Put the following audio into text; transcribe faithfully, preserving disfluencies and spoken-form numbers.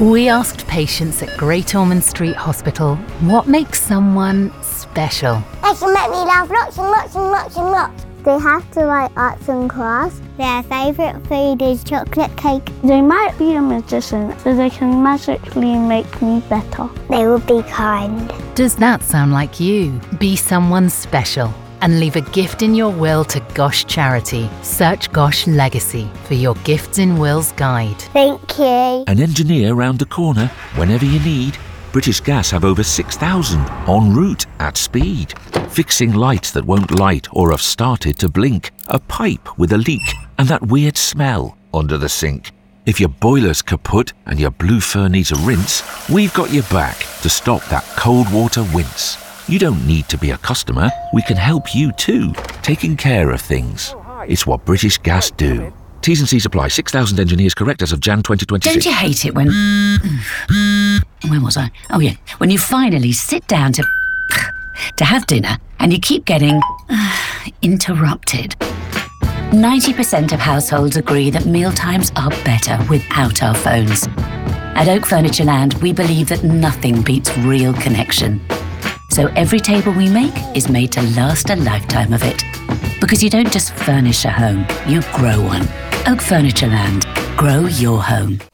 We asked patients at Great Ormond Street Hospital what makes someone special. They can make me laugh lots and lots and lots and lots. They have to write arts and crafts. Their favourite food is chocolate cake. They might be a magician, so they can magically make me better. They will be kind. Does that sound like you? Be someone special and leave a gift in your will to Gosh Charity. Search Gosh Legacy for your Gifts in Wills guide. Thank you. An engineer round the corner whenever you need. British Gas have over six thousand en route at speed. Fixing lights that won't light or have started to blink. A pipe with a leak and that weird smell under the sink. If your boiler's kaput and your blue fur needs a rinse, we've got your back to stop that cold water wince. You don't need to be a customer. We can help you too, taking care of things. It's what British Gas do. T's and C's apply. six thousand engineers correct as of January twenty twenty-six. Don't you hate it when... Where was I? Oh yeah, when you finally sit down to... to have dinner and you keep getting... interrupted. ninety percent of households agree that mealtimes are better without our phones. At Oak Furniture Land, we believe that nothing beats real connection. So every table we make is made to last a lifetime of it. Because you don't just furnish a home, you grow one. Oak Furniture Land. Grow your home.